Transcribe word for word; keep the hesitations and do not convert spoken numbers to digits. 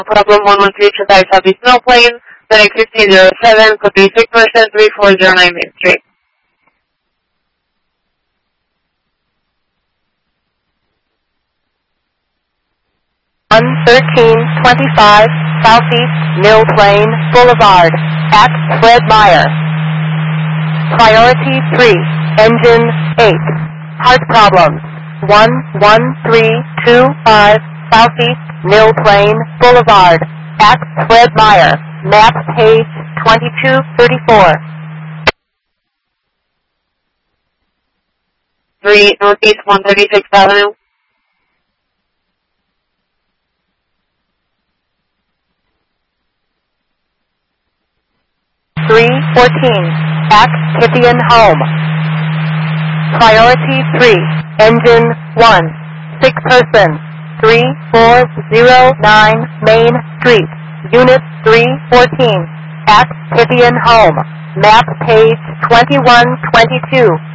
Problem one one three two five Southeast Mill Plain, Clinic fifteen oh seven, could be sick person three four zero nine Main Street. one thirteen twenty-five Southeast Mill Plain Boulevard at Fred Meyer. Priority three, engine eight. Heart problems. one one three two five Southeast Mill Plain Boulevard at Fred Meyer. Map page twenty-two thirty-four. three Northeast one thirty-sixth Avenue. three fourteen Activian Home. Priority three, engine one. Sick person, three four zero nine Main Street, Unit three fourteen, Activian Home. Map page twenty-one twenty-two.